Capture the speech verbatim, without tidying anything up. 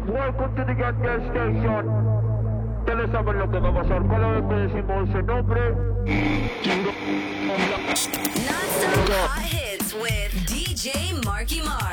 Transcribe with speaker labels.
Speaker 1: Welcome to the Get Girl Station. Ustedes saben lo que va a pasar cada vez que decimos ese nombre.
Speaker 2: Non-stop hot hits with D J Marky Mark.